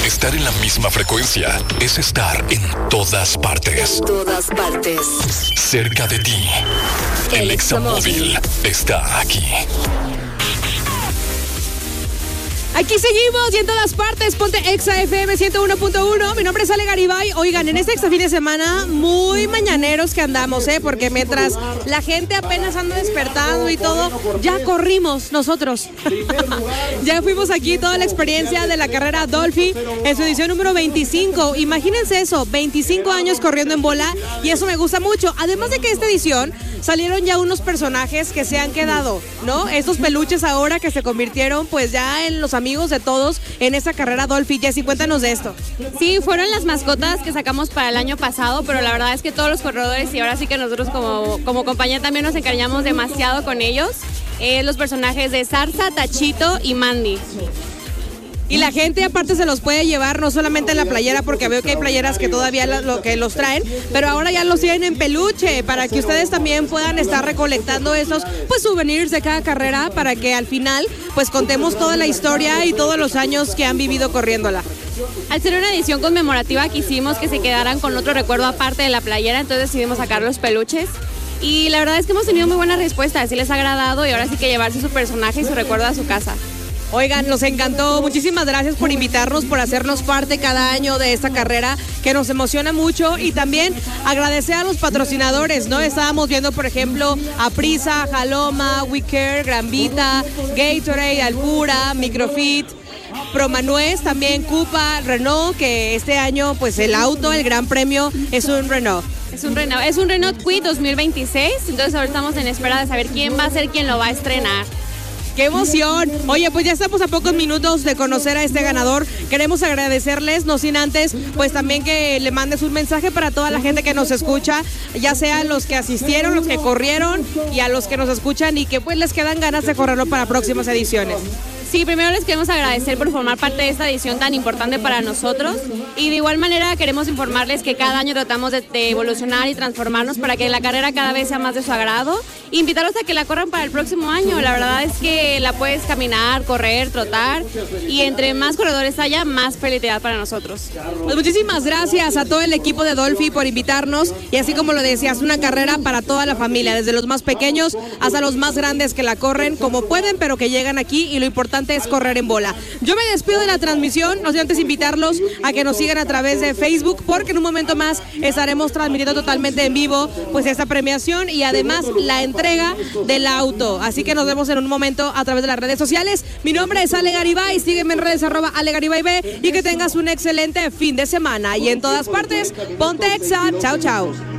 Estar en la misma frecuencia es estar en todas partes. En todas partes. Cerca de ti. El Examóvil está aquí. Aquí seguimos y en todas partes, ponte Exa FM 101.1. Mi nombre es Ale Garibay. Oigan, en este Exa fin de semana, muy mañaneros que andamos, porque mientras la gente apenas anda despertando y todo, ya corrimos nosotros. Ya fuimos aquí toda la experiencia de la carrera Dolphy en su edición número 25. Imagínense eso, 25 años corriendo en bola, y eso me gusta mucho. Además de que esta edición salieron ya unos personajes que se han quedado, ¿no? Estos peluches ahora que se convirtieron pues ya en los amigos de todos en esa carrera Dolphy. Jessy, cuéntanos de esto. Sí, fueron las mascotas que sacamos para el año pasado, pero la verdad es que todos los corredores, y ahora sí que nosotros como compañía también nos encariñamos demasiado con ellos, los personajes de Zarza, Tachito y Mandy. Y la gente aparte se los puede llevar no solamente en la playera, porque veo que hay playeras que todavía lo que los traen, pero ahora ya los tienen en peluche, para que ustedes también puedan estar recolectando esos pues souvenirs de cada carrera, para que al final pues contemos toda la historia y todos los años que han vivido corriéndola. Al ser una edición conmemorativa quisimos que se quedaran con otro recuerdo aparte de la playera, entonces decidimos sacar los peluches. Y la verdad es que hemos tenido muy buena respuesta, así les ha agradado, y ahora sí que llevarse su personaje y su recuerdo a su casa. Oigan, nos encantó. Muchísimas gracias por invitarnos, por hacernos parte cada año de esta carrera que nos emociona mucho, y también agradecer a los patrocinadores, ¿no? Estábamos viendo, por ejemplo, a Prisa, Jaloma, We Care, Gran Vita, Gatorade, Alpura, Microfit, Promanuez, también Cupa, Renault, que este año pues el auto, el gran premio es un Renault. Es un Renault Kwid 2026, entonces ahora estamos en espera de saber quién va a ser quien lo va a estrenar. ¡Qué emoción! Oye, pues ya estamos a pocos minutos de conocer a este ganador. Queremos agradecerles, no sin antes, pues también que le mandes un mensaje para toda la gente que nos escucha, ya sea los que asistieron, los que corrieron, y a los que nos escuchan y que pues les quedan ganas de correrlo para próximas ediciones. Sí, primero les queremos agradecer por formar parte de esta edición tan importante para nosotros, y de igual manera queremos informarles que cada año tratamos de evolucionar y transformarnos para que la carrera cada vez sea más de su agrado. Invitarlos a que la corran para el próximo año. La verdad es que la puedes caminar, correr, trotar, y entre más corredores haya, más felicidad para nosotros. Pues muchísimas gracias a todo el equipo de Dolphy por invitarnos, y así como lo decías, una carrera para toda la familia, desde los más pequeños hasta los más grandes que la corren como pueden, pero que llegan aquí, y lo importante es correr en bola. Yo me despido de la transmisión, no sé, antes invitarlos a que nos sigan a través de Facebook, porque en un momento más estaremos transmitiendo totalmente en vivo pues esta premiación y además la entrega del auto. Así que nos vemos en un momento a través de las redes sociales. Mi nombre es Ale Garibay, sígueme en redes @AleGaribayB, y que tengas un excelente fin de semana. Y en todas partes, ponte Exa. Chao, chao.